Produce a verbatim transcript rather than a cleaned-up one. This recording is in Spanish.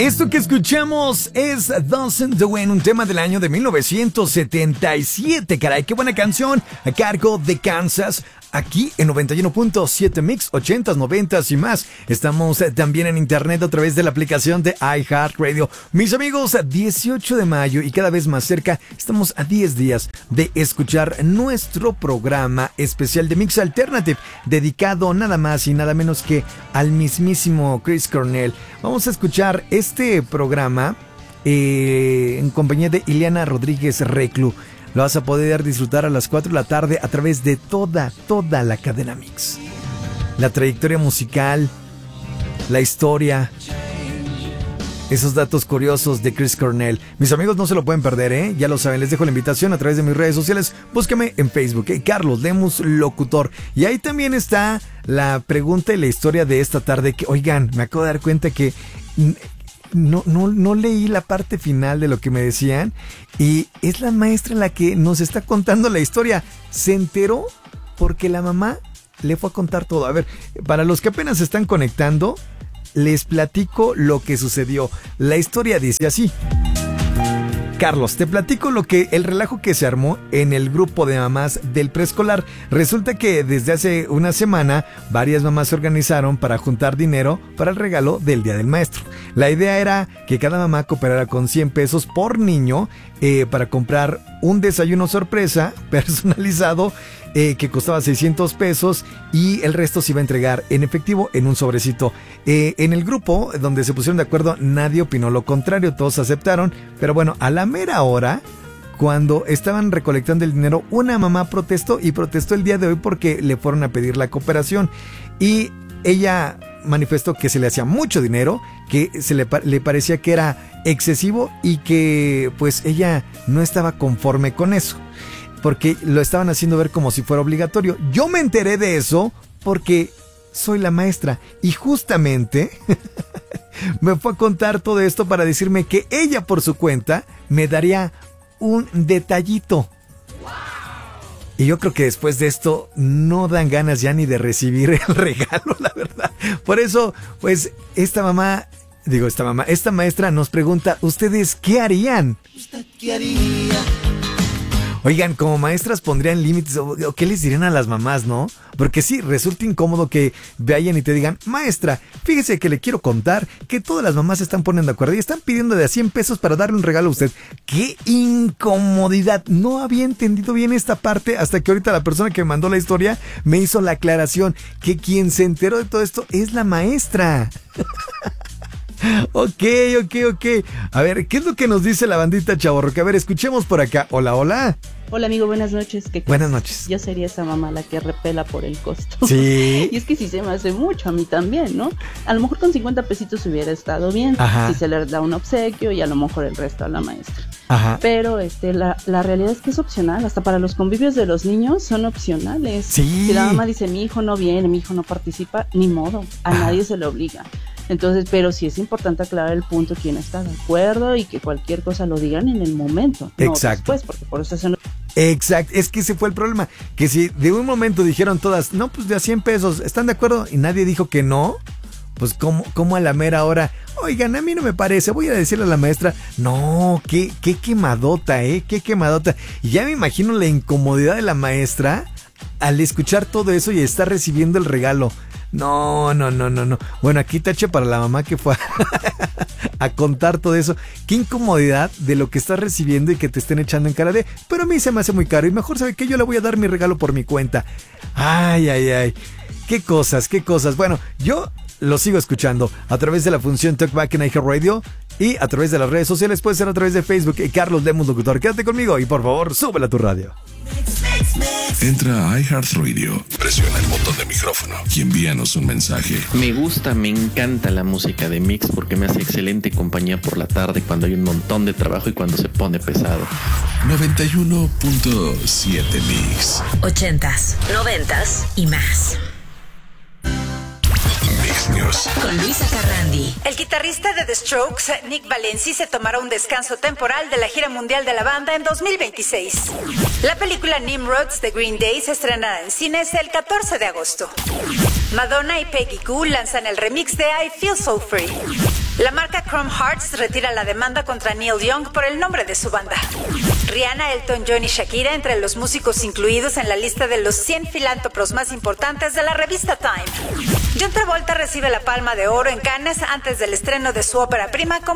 Esto que escuchamos es Doesn't Do It, un tema del año de mil novecientos setenta y siete. Caray, qué buena canción, a cargo de Kansas. Aquí en noventa y uno punto siete Mix, ochentas, noventas y más. Estamos eh, también en internet a través de la aplicación de iHeartRadio. Mis amigos, dieciocho de mayo y cada vez más cerca, estamos a diez días de escuchar nuestro programa especial de Mix Alternative, dedicado nada más y nada menos que al mismísimo Chris Cornell. Vamos a escuchar este programa eh, en compañía de Ileana Rodríguez Reclu. Lo vas a poder disfrutar a las cuatro de la tarde a través de toda, toda la cadena Mix. La trayectoria musical, la historia, esos datos curiosos de Chris Cornell. Mis amigos no se lo pueden perder, ¿eh? Ya lo saben, les dejo la invitación a través de mis redes sociales. Búsqueme en Facebook, ¿eh? Carlos Lemus Locutor. Y ahí también está la pregunta y la historia de esta tarde. Que, oigan, me acabo de dar cuenta que... No, no, no leí la parte final de lo que me decían y es la maestra la que nos está contando la historia. Se enteró porque la mamá le fue a contar todo. A ver, para los que apenas se están conectando, les platico lo que sucedió. La historia dice así. Carlos, te platico lo que el relajo que se armó en el grupo de mamás del preescolar. Resulta que desde hace una semana varias mamás se organizaron para juntar dinero para el regalo del Día del Maestro. La idea era que cada mamá cooperara con cien pesos por niño eh, para comprar un desayuno sorpresa personalizado eh, que costaba seiscientos pesos y el resto se iba a entregar en efectivo en un sobrecito. Eh, en el grupo donde se pusieron de acuerdo nadie opinó lo contrario, todos aceptaron, pero bueno, a la mera hora, cuando estaban recolectando el dinero, una mamá protestó y protestó el día de hoy porque le fueron a pedir la cooperación y ella manifestó que se le hacía mucho dinero, que se le, le parecía que era excesivo y que pues ella no estaba conforme con eso, porque lo estaban haciendo ver como si fuera obligatorio. Yo me enteré de eso porque soy la maestra y justamente me fue a contar todo esto para decirme que ella por su cuenta me daría un detallito. Y yo creo que después de esto no dan ganas ya ni de recibir el regalo, la verdad. Por eso, pues, esta mamá, digo esta mamá, esta maestra nos pregunta, ¿ustedes qué harían? ¿Usted qué haría? Oigan, como maestras pondrían límites o, o qué les dirían a las mamás, ¿no? Porque sí, resulta incómodo que vayan y te digan, maestra, fíjese que le quiero contar que todas las mamás se están poniendo de acuerdo y están pidiendo de a cien pesos para darle un regalo a usted. ¡Qué incomodidad! No había entendido bien esta parte hasta que ahorita la persona que me mandó la historia me hizo la aclaración que quien se enteró de todo esto es la maestra. Ok, ok, ok. A ver, ¿qué es lo que nos dice la bandita chavorroca? A ver, escuchemos por acá. Hola, hola. Hola, amigo, buenas noches. ¿Qué buenas noches. Yo sería esa mamá la que repela por el costo. Sí. Y es que si se me hace mucho, a mí también, ¿no? A lo mejor con cincuenta pesitos hubiera estado bien. Ajá. Si se le da un obsequio y a lo mejor el resto a la maestra. Ajá. Pero este, la, la realidad es que es opcional. Hasta para los convivios de los niños son opcionales. Sí. Si la mamá dice, mi hijo no viene, mi hijo no participa, ni modo. A Ajá. nadie se le obliga. Entonces, pero sí es importante aclarar el punto, quién está de acuerdo y que cualquier cosa lo digan en el momento, no Exacto. después, porque por eso se no... Exacto, es que ese fue el problema, que si de un momento dijeron todas, no, pues de a cien pesos, ¿están de acuerdo? Y nadie dijo que no, pues como, como a la mera hora, oigan, a mí no me parece, voy a decirle a la maestra, no, qué, qué quemadota, eh, qué quemadota. Y ya me imagino la incomodidad de la maestra al escuchar todo eso y estar recibiendo el regalo. No, no, no, no, no. Bueno, aquí tache para la mamá que fue a, a contar todo eso. Qué incomodidad de lo que estás recibiendo y que te estén echando en cara de, pero a mí se me hace muy caro y mejor sabe que yo le voy a dar mi regalo por mi cuenta. Ay, ay, ay. Qué cosas, qué cosas. Bueno, yo lo sigo escuchando a través de la función Talkback en iHeartRadio y a través de las redes sociales. Puede ser a través de Facebook y Carlos Lemus Locutor. Quédate conmigo y por favor, súbela a tu radio. Entra a iHeartRadio, presiona el botón de micrófono y envíanos un mensaje. Me gusta, me encanta la música de Mix porque me hace excelente compañía por la tarde cuando hay un montón de trabajo y cuando se pone pesado. noventa y uno punto siete Mix. Ochentas, noventas y más. Mix Mix News con Luisa Carrandi. El guitarrista de The Strokes, Nick Valenci, se tomará un descanso temporal de la gira mundial de la banda en dos mil veintiséis. La película Nimrods de Green Day se estrenará en cines el catorce de agosto. Madonna y Peggy Gou lanzan el remix de I Feel So Free. La marca Chrome Hearts retira la demanda contra Neil Young por el nombre de su banda. Rihanna, Elton John y Shakira entre los músicos incluidos en la lista de los cien filántropos más importantes de la revista Time. John Travolta recibe la Palma de Oro en Cannes antes del estreno de su ópera prima